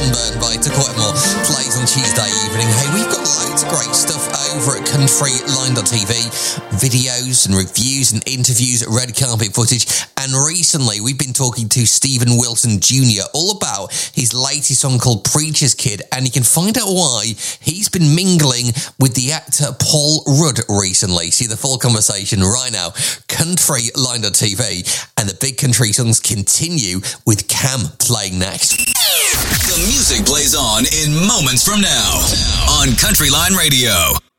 Sunburn by Taquetmore plays on Tuesday evening. Hey, we've got loads of great stuff over at countryline.tv. Videos and reviews and interviews, red carpet footage. And recently we've been talking to Stephen Wilson Jr. all about his latest song called Preacher's Kid. And you can find out why he's been mingling with the actor Paul Rudd recently. See the full conversation right now. Countryline.tv. And the big country songs continue with Cam playing next. The music plays on in moments from now on Countryline Radio.